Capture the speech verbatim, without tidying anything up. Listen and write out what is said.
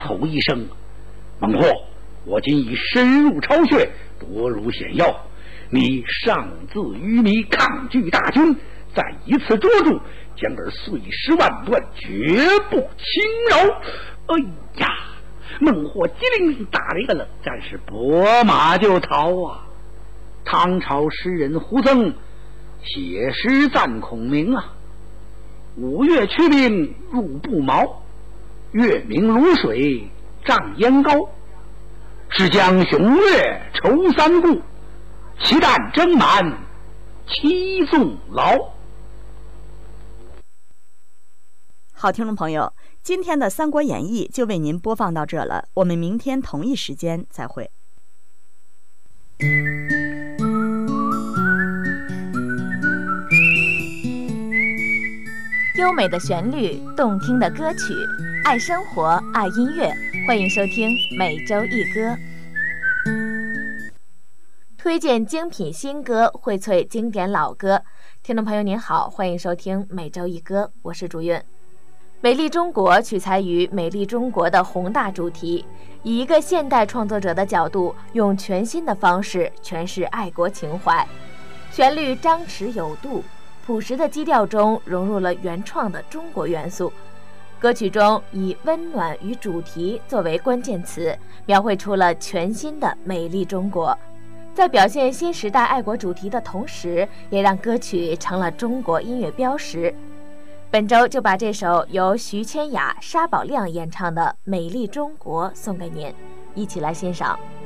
吼一声：“孟获，我今已深入巢穴，夺入险要，你擅自与迷，抗拒大军，再一次捉住，将尔碎尸万段，绝不轻饶。”哎呀，孟获机灵打了一个冷战，是拨马就逃啊！唐朝诗人胡僧写诗赞孔明啊：“五岳驱兵入不毛，月明如水涨烟高。是将雄略愁三顾，其弹征满七纵牢。” 好，听众朋友，今天的《三国演义》就为您播放到这了，我们明天同一时间再会。 优美的旋律，动听的歌曲，爱生活，爱音乐，欢迎收听每周一歌，推荐精品新歌，荟萃经典老歌。听众朋友您好，欢迎收听每周一歌，我是朱韵。美丽中国取材于美丽中国的宏大主题，以一个现代创作者的角度，用全新的方式诠释爱国情怀，旋律张弛有度，朴实的基调中融入了原创的中国元素。歌曲中以温暖与主题作为关键词，描绘出了全新的美丽中国。在表现新时代爱国主题的同时，也让歌曲成了中国音乐标识。本周就把这首由徐千雅、沙宝亮演唱的《美丽中国》送给您，一起来欣赏。